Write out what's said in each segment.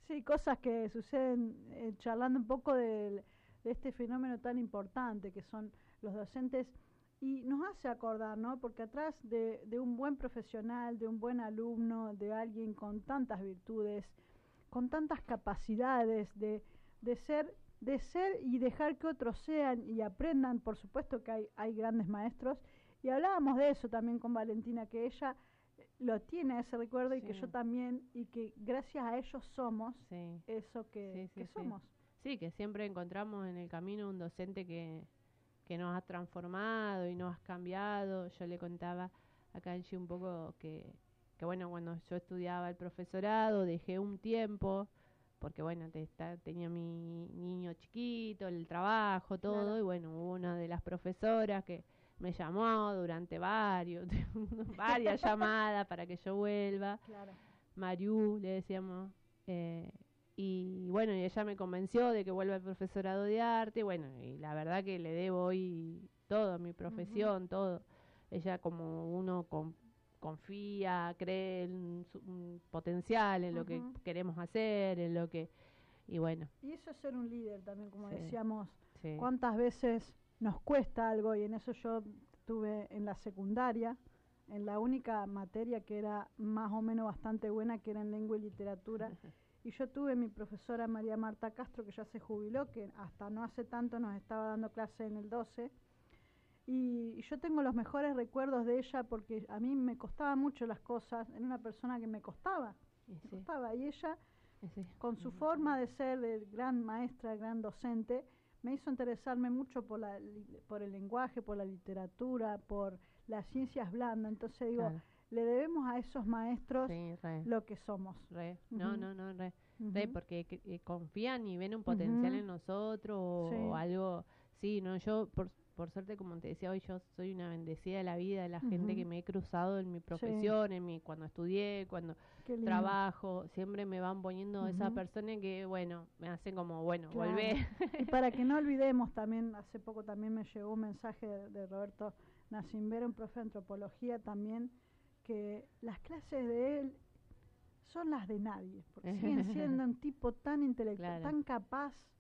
Sí, cosas que suceden, charlando un poco de este fenómeno tan importante que son los docentes, y nos hace acordar, ¿no? Porque atrás de un buen profesional, de un buen alumno, de alguien con tantas virtudes, con tantas capacidades de ser y dejar que otros sean y aprendan, por supuesto que hay grandes maestros, y hablábamos de eso también con Valentina, que ella lo tiene ese recuerdo y que yo también, y que gracias a ellos somos eso que somos. Sí, que siempre encontramos en el camino un docente que nos ha transformado y nos ha cambiado. Yo le contaba a Kanji un poco que bueno, cuando yo estudiaba el profesorado dejé un tiempo porque bueno, tenía mi niño chiquito, el trabajo, todo, claro. Y bueno, hubo una de las profesoras que me llamó durante varias llamadas para que yo vuelva. Claro. Mariú, le decíamos, y bueno, y ella me convenció de que vuelva al profesorado de arte, bueno, y la verdad que le debo hoy todo, mi profesión, todo. Ella como uno confía, cree en su potencial, en lo que queremos hacer, en lo que... Y bueno. Y eso es ser un líder también, como decíamos, cuántas veces nos cuesta algo, y en eso yo tuve en la secundaria, en la única materia que era más o menos bastante buena, que era en lengua y literatura, y yo tuve mi profesora María Marta Castro, que ya se jubiló, que hasta no hace tanto nos estaba dando clase en el 12, y yo tengo los mejores recuerdos de ella porque a mí me costaba mucho las cosas, era una persona que me costaba, y ella, con su forma de ser, de gran maestra, gran docente, me hizo interesarme mucho por el lenguaje, por la literatura, por las ciencias blandas. Entonces digo, le debemos a esos maestros lo que somos. Re, porque confían y ven un potencial en nosotros o algo. Sí, no, yo por suerte, como te decía hoy, yo soy una bendecida de la vida, de la gente que me he cruzado en mi profesión, cuando estudié, cuando trabajo, siempre me van poniendo esa persona que, bueno, me hacen como, bueno, volver. Y para que no olvidemos también, hace poco también me llegó un mensaje de Roberto Nacimbero, un profe de antropología también, que las clases de él son las de nadie, porque siguen siendo un tipo tan intelectual, tan capaz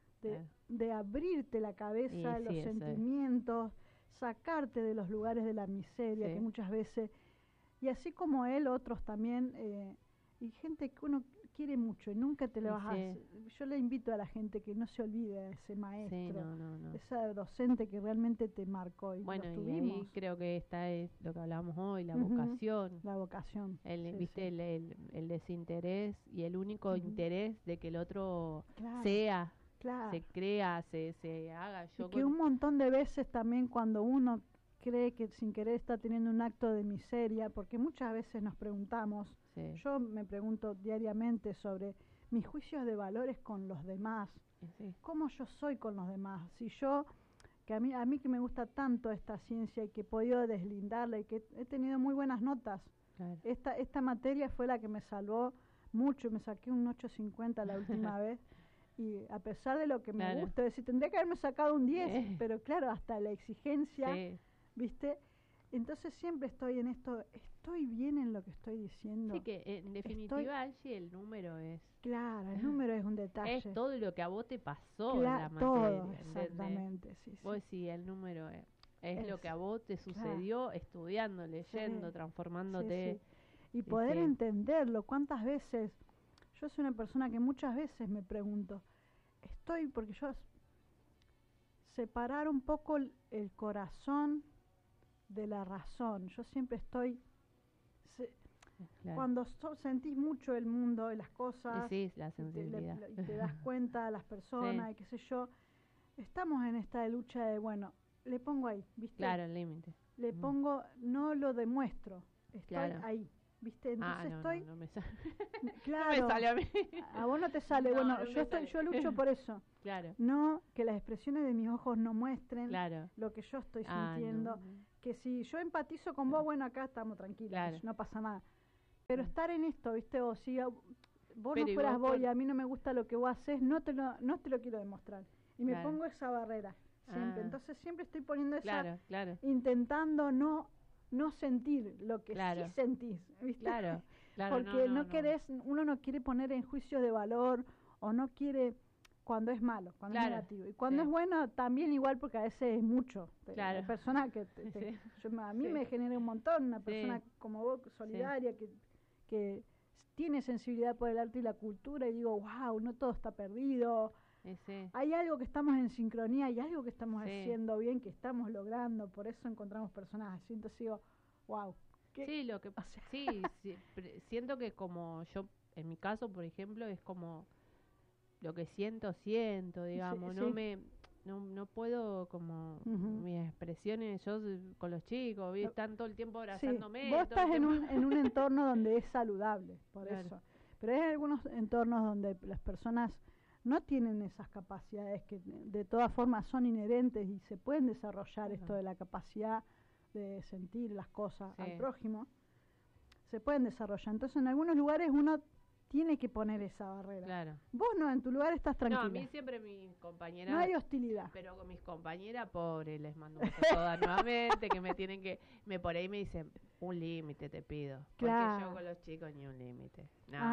de abrirte la cabeza, los sentimientos, sacarte de los lugares de la miseria que muchas veces, y así como él, otros también, y gente que uno quiere mucho y nunca te lo vas a... Yo le invito a la gente que no se olvide de ese maestro, esa docente que realmente te marcó. Y bueno, y ahí creo que esta es lo que hablábamos hoy, la vocación. La vocación. ¿Viste? El desinterés y el único interés de que el otro sea... se crea, se haga. Y que un montón de veces también cuando uno cree que sin querer está teniendo un acto de miseria, porque muchas veces nos preguntamos, yo me pregunto diariamente sobre mis juicios de valores con los demás, cómo yo soy con los demás, si yo, que a mí que me gusta tanto esta ciencia y que he podido deslindarla y que he tenido muy buenas notas, esta materia fue la que me salvó mucho, me saqué un 8.50 la última vez. Y a pesar de lo que me gusta, es decir, tendría que haberme sacado un 10, pero claro, hasta la exigencia, ¿viste? Entonces siempre estoy en esto, estoy bien en lo que estoy diciendo. Sí, que en definitiva, Angie, el número es... Claro, el número es un detalle. Es todo lo que a vos te pasó en la materia. Todo, exactamente, sí. Vos sí, el número es lo que a vos te sucedió estudiando, leyendo, transformándote. Y poder entenderlo, cuántas veces... Yo soy una persona que muchas veces me pregunto, porque yo separar un poco el corazón de la razón. Yo siempre estoy, cuando sentís mucho el mundo y las cosas, la sensibilidad. Y te das cuenta de las personas y qué sé yo, estamos en esta lucha de, bueno, le pongo ahí, ¿viste? Claro, el límite. Le pongo, no lo demuestro, estoy ahí. ¿Viste? Entonces no me sale. Claro, no me sale a mí. A vos no te sale. Bueno, yo lucho por eso. Claro. No que las expresiones de mis ojos no muestren lo que yo estoy sintiendo. Que si yo empatizo con vos, bueno, acá estamos tranquilos, no pasa nada. Pero estar en esto, ¿viste? O si vos no fueras vos y a mí no me gusta lo que vos haces, no te lo quiero demostrar. Y me pongo esa barrera siempre. Entonces siempre estoy poniendo esa, intentando no sentir lo que sí sentís, ¿viste? Claro. Claro, porque uno no quiere poner en juicio de valor o no quiere cuando es malo, cuando es negativo. Y cuando es bueno, también igual, porque a veces es mucho. Claro. Hay personas que a mí me genera un montón, una persona como vos, solidaria, que tiene sensibilidad por el arte y la cultura, y digo, wow, no todo está perdido. Hay algo que estamos en sincronía, hay algo que estamos haciendo bien, que estamos logrando, por eso encontramos personas así. Entonces digo, wow. Sí, siento que como yo, en mi caso, por ejemplo, es como lo que siento, digamos, no puedo como mis expresiones, yo con los chicos, están todo el tiempo abrazándome. Vos estás en un entorno donde es saludable, por eso. Pero hay algunos entornos donde las personas no tienen esas capacidades que de todas formas son inherentes y se pueden desarrollar esto de la capacidad de sentir las cosas al prójimo, se pueden desarrollar. Entonces en algunos lugares uno tiene que poner esa barrera. Claro. Vos no, en tu lugar estás tranquila. No, a mí siempre mi compañera... No hay hostilidad. Pero con mis compañeras, pobres, les mando un beso todas nuevamente, que me tienen que... por ahí me dicen, un límite te pido. Claro. Porque yo con los chicos ni un límite.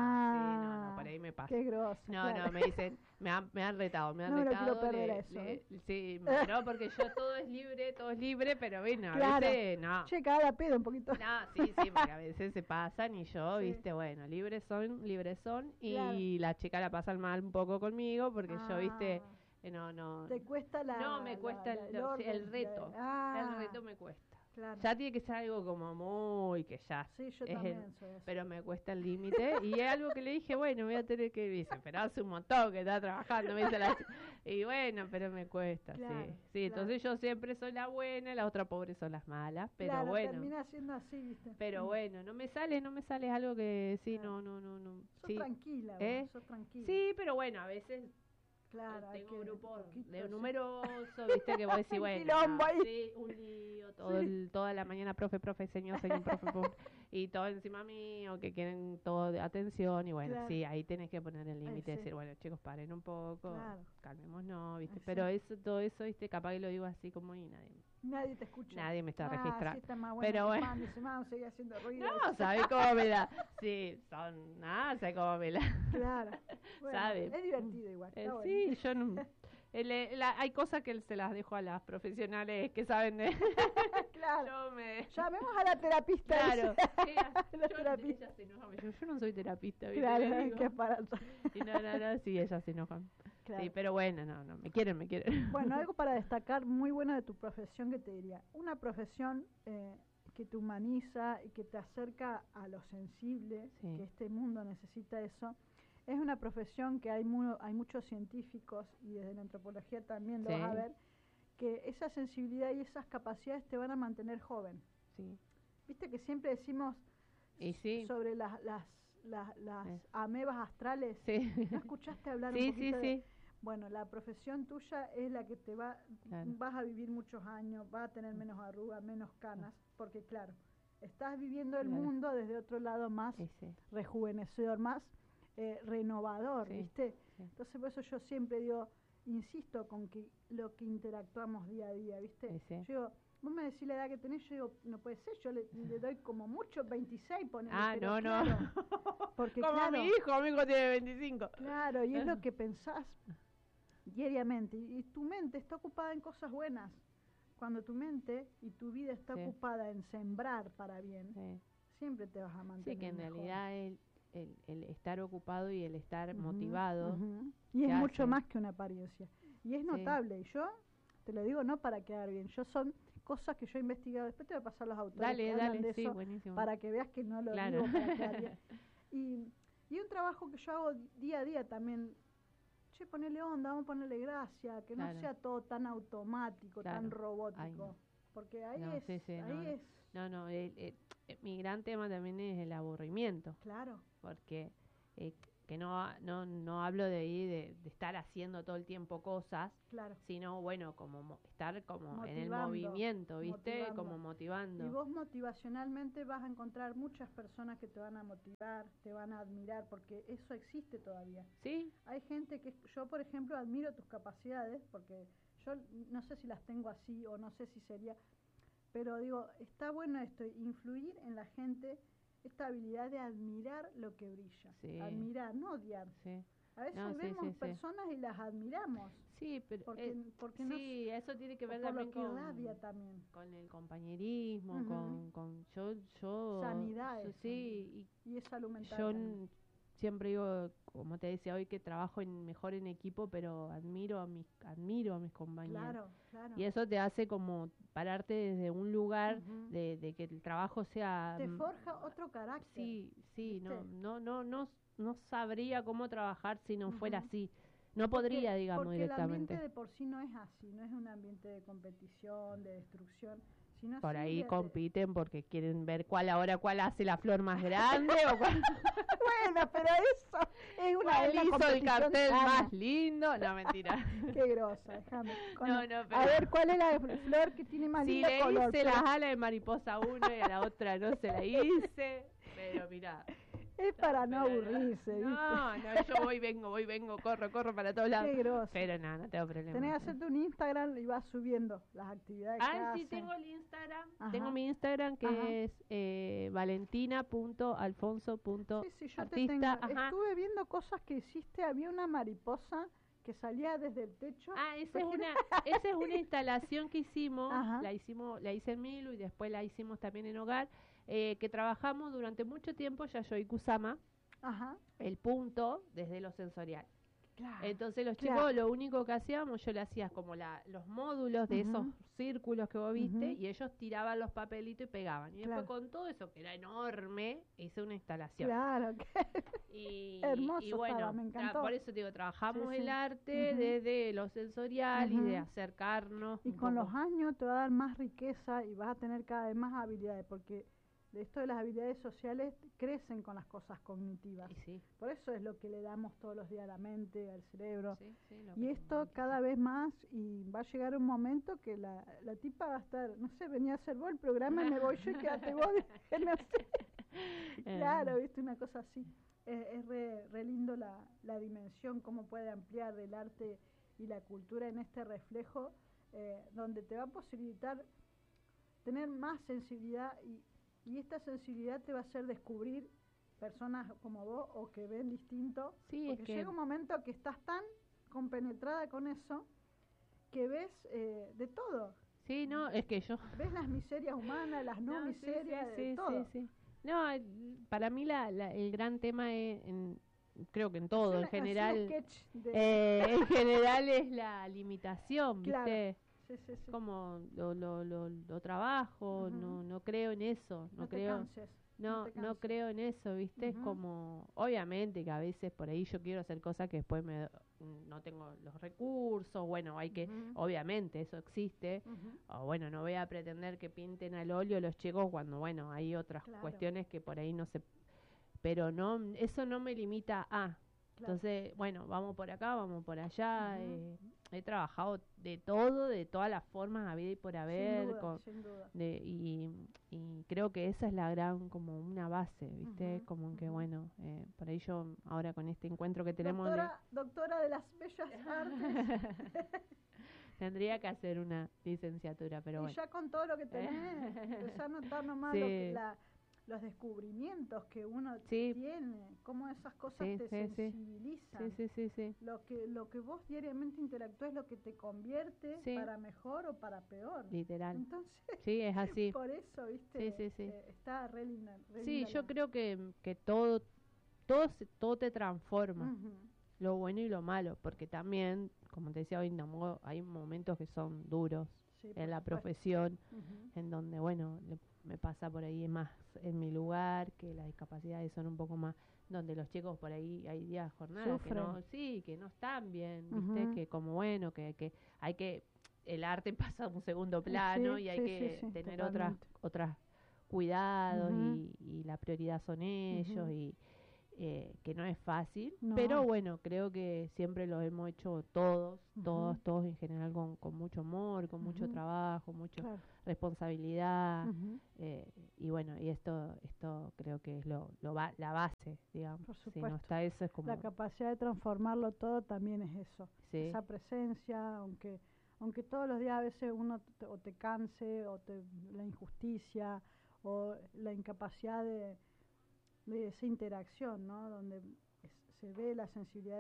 No, por ahí me pasa. Qué grosso. No, me dicen, me han retado, no retado. No quiero perder eso. Sí, no, porque yo todo es libre, pero bueno, a veces no. Che, cada pedo un poquito. No, sí, porque a veces se pasan y yo, viste, bueno, libres son, y la chica la pasan mal un poco conmigo, porque yo, viste, no. ¿Te cuesta me cuesta el reto. El reto me cuesta. Claro. Ya tiene que ser algo como muy que ya. Sí, yo también soy eso. Pero me cuesta el límite. Y es algo que le dije, bueno, voy a tener que ir. Pero hace un montón que está trabajando. Me dice y bueno, pero me cuesta, claro, sí. Entonces yo siempre soy la buena, la otra pobre son las malas. Pero bueno. Termina siendo así, ¿viste? Pero bueno, no me sale algo que sí, claro. no. Sos tranquila, sos tranquila. Sí, pero bueno, a veces. Claro, tengo un grupo de numeroso, viste, que vos decís, bueno, sí, un lío, toda la mañana, profe, señor, profe, y todo encima mío, que quieren todo de atención, y bueno, sí, ahí tenés que poner el límite, decir, bueno, chicos, paren un poco, calmémonos, viste, pero todo eso, viste, capaz que lo digo así como y nadie te escucha. Nadie me está registrando. Sí, está más bueno, pero bueno. Sigue haciendo ruido. No, ¿sabes cómo me la? Sí, ¿sabes cómo me la? Claro. Bueno, ¿sabes? Es divertido igual. Sí, yo no. Hay cosas que se las dejo a las profesionales que saben de... Claro. Llamemos a la terapista. Claro. Terapista. Ella se enoja. Yo no soy terapista. ¿viste? Claro, qué aparato. Y no, sí, ellas se enojan. Claro. Sí, pero bueno, no, me quieren. Bueno, algo para destacar muy bueno de tu profesión que te diría. Una profesión que te humaniza y que te acerca a lo sensible, que este mundo necesita eso. Es una profesión que hay muchos científicos, y desde la antropología también lo vas a ver, que esa sensibilidad y esas capacidades te van a mantener joven. Sí. Viste que siempre decimos sobre las amebas astrales. Sí. ¿No escuchaste hablar un poquito de...? Sí. Bueno, la profesión tuya es la que te vas a vivir muchos años, vas a tener menos arrugas, menos canas, porque claro, estás viviendo el mundo desde otro lado más rejuvenecedor, más renovador, ¿viste? Sí. Entonces por eso yo siempre insisto con que lo que interactuamos día a día, ¿viste? Yo digo, vos me decís la edad que tenés, yo digo, no puede ser, yo le doy como mucho 26, ponele. No. Claro, porque como claro, mi hijo tiene 25. Claro, y es lo que pensás diariamente, y tu mente está ocupada en cosas buenas. Cuando tu mente y tu vida está ocupada en sembrar para bien, siempre te vas a mantener. Sí, que en mejor. realidad el estar ocupado y el estar motivado. Y es mucho más que una apariencia. Y es notable. Y yo te lo digo no para quedar bien. Son cosas que yo he investigado. Después te voy a pasar los autores que hablan de eso, buenísimo. para que veas que no lo digo para quedar bien. Y un trabajo que yo hago día a día también. Che, ponele onda, vamos a ponerle gracia, que no sea todo tan automático, tan robótico. Porque ahí es... No, mi gran tema también es el aburrimiento. Claro. Porque que no hablo de estar haciendo todo el tiempo cosas, sino bueno, como estar como en el movimiento, ¿viste? Como motivando. Y vos motivacionalmente vas a encontrar muchas personas que te van a motivar, te van a admirar, porque eso existe todavía. Sí. Hay gente que, yo por ejemplo admiro tus capacidades, porque yo no sé si las tengo así o no sé si sería, pero digo, está bueno esto, influir en la gente esta habilidad de admirar lo que brilla. Sí. Admirar, no odiar. Sí. A veces vemos personas y las admiramos. Sí, pero porque sí, eso tiene que ver también con el compañerismo, con yo sanidad. Sí, y es salud mental. Yo siempre digo, como te decía hoy, que trabajo mejor en equipo, pero admiro a mis compañeros. Claro. Y eso te hace como pararte desde un lugar de que el trabajo sea... Te forja otro carácter. Sí, ¿viste? no sabría cómo trabajar si no fuera así. No podría, digamos, porque directamente. El ambiente de por sí no es así, no es un ambiente de competición, de destrucción, sino por ahí compiten porque quieren ver cuál hace la flor más grande o cuál... Bueno, pero eso es una hizo el cartel más lindo. No, mentira. Qué grosa, déjame. Pero... A ver, ¿cuál es la flor que tiene más lindo color? Si le hice las alas de mariposa a una y a la otra no se la hice, pero mirá. Es para no aburrirse, ¿viste? No, yo voy, vengo, corro para todos lados. Qué groso. Pero no tengo problema. Tenés que hacerte un Instagram y vas subiendo las actividades que sí, tengo el Instagram. Tengo mi Instagram que es valentina.alfonso.artista. Sí, yo te tengo. Estuve viendo cosas que hiciste. Había una mariposa que salía desde el techo. Esa es una instalación que hicimos. La hice en Milu y después la hicimos también en Hogar. Que trabajamos durante mucho tiempo Yayoi Kusama, el punto desde lo sensorial. Claro, entonces los chicos lo único que hacíamos, yo le hacía como los módulos de esos círculos que vos viste y ellos tiraban los papelitos y pegaban. Y después con todo eso, que era enorme, hice una instalación. Claro, hermoso y bueno, estaba, me encantó. Por eso digo, trabajamos el arte desde lo sensorial y de acercarnos. Y con los años te va a dar más riqueza y vas a tener cada vez más habilidades, porque de esto de las habilidades sociales crecen con las cosas cognitivas. Por eso es lo que le damos todos los días a la mente, al cerebro. Y esto cada vez más, y va a llegar un momento que la tipa va a estar, no sé, venía a hacer vos el programa y me voy yo y quédate vos, no sé. Claro, viste, una cosa así. Es re lindo la dimensión, cómo puede ampliar el arte y la cultura en este reflejo, donde te va a posibilitar tener más sensibilidad y esta sensibilidad te va a hacer descubrir personas como vos o que ven distinto, porque llega un momento que estás tan compenetrada con eso que ves de todo. Sí, no, es que yo... Ves las miserias humanas, las no miserias, de todo. No, para mí el gran tema es, creo que en todo, en general, en general es la limitación, ¿viste? Claro. Como lo trabajo, no creo en eso, no creo creo en eso, ¿viste? Es como, obviamente que a veces por ahí yo quiero hacer cosas que después no tengo los recursos, bueno, hay que, obviamente eso existe, o bueno, no voy a pretender que pinten al óleo los chicos cuando, bueno, hay otras cuestiones que por ahí no se, pero no, eso no me limita a, entonces, bueno, vamos por acá, vamos por allá, he trabajado de todo, de todas las formas habidas y por haber, sin duda. Y creo que esa es la gran, como una base, ¿viste? Como que bueno, por ahí yo ahora con este encuentro que tenemos... Doctora de las bellas artes. Tendría que hacer una licenciatura, pero bueno. Y ya con todo lo que tenés, empezar a notar nomás los descubrimientos que uno tiene, cómo esas cosas te sensibilizan. Sí. Lo que vos diariamente interactúas es lo que te convierte para mejor o para peor. Literal. Entonces, sí, es así. Por eso, ¿viste? Está re linda. Sí, yo creo que todo te transforma. Lo bueno y lo malo, porque también, como te decía hoy, hay momentos que son duros en la profesión, en donde, bueno, me pasa por ahí más en mi lugar, que las discapacidades son un poco más, donde los chicos por ahí hay días, jornadas que no están bien, ¿viste? Que como bueno, que hay que, el arte pasa a un segundo plano y hay que tener otras cuidados y la prioridad son ellos y que no es fácil, pero bueno, creo que siempre lo hemos hecho todos en general con mucho amor, con mucho trabajo, mucha responsabilidad, y bueno, y esto creo que es la base, digamos. Por supuesto. Si no está eso es como... La capacidad de transformarlo todo también es eso, esa presencia, aunque todos los días a veces uno o te canse, o la injusticia, o la incapacidad de de esa interacción, ¿no? Donde se ve la sensibilidad